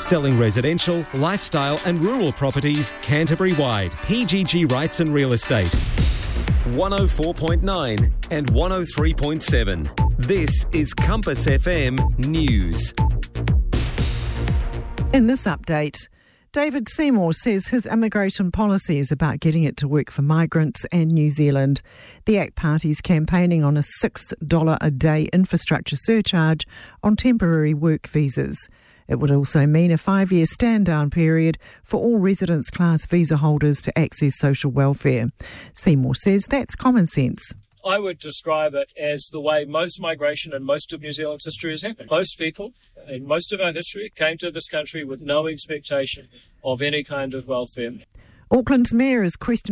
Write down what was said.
Selling residential, lifestyle and rural properties Canterbury-wide. PGG Rights and Real Estate. 104.9 and 103.7. This is Compass FM News. In this update, David Seymour says his immigration policy is about getting it to work for migrants and New Zealand. The ACT Party's campaigning on a $6 a day infrastructure surcharge on temporary work visas. It would also mean a 5-year stand-down period for all residence class visa holders to access social welfare. Seymour says that's common sense. I would describe it as the way most migration in most of New Zealand's history has happened. Most people in most of our history came to this country with no expectation of any kind of welfare. Auckland's mayor is questioning